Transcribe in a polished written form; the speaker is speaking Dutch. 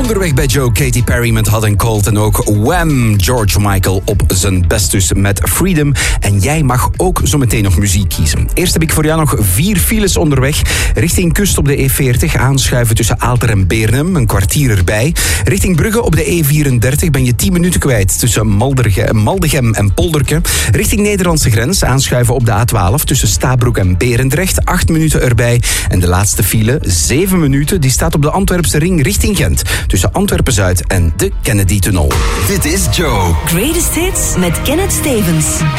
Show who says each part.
Speaker 1: Onderweg bij Joe, Katy Perry met Hot and Cold. En ook Wham! George Michael op zijn best dus met Freedom. En jij mag ook zo meteen nog muziek kiezen. Eerst heb ik voor jou nog 4 files onderweg. Richting kust op de E40, aanschuiven tussen Aalter en Beernem, een kwartier erbij. Richting Brugge op de E34 ben je 10 minuten kwijt tussen Maldegem en Polderke. Richting Nederlandse grens, aanschuiven op de A12 tussen Stabroek en Berendrecht, 8 minuten erbij. En de laatste file, 7 minuten, die staat op de Antwerpse ring richting Gent. Tussen Antwerpen-Zuid en de Kennedy-tunnel.
Speaker 2: Dit is Joe.
Speaker 3: Greatest Hits met Kenneth Stevens.